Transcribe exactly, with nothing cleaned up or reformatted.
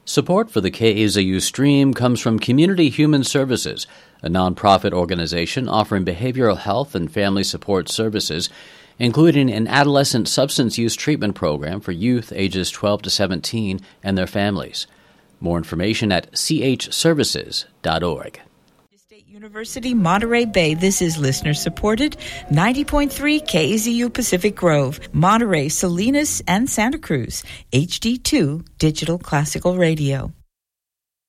Support for the K A Z U stream comes from Community Human Services, a nonprofit organization offering behavioral health and family support services, including an adolescent substance use treatment program for youth ages twelve to seventeen and their families. More information at c h services dot org. State University, Monterey Bay. This is listener-supported ninety point three K A Z U Pacific Grove, Monterey, Salinas, and Santa Cruz, H D two Digital Classical Radio.